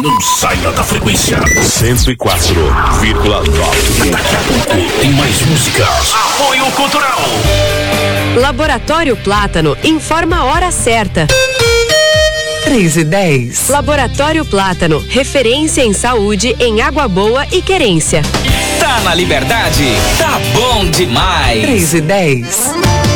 Não saia da frequência. 104,9. Daqui a pouco tem mais músicas. Apoio Cultural. Laboratório Plátano informa a hora certa. 3:10. Laboratório Plátano, referência em saúde em Água Boa e Querência. Tá na Liberdade, tá bom demais. 3:10.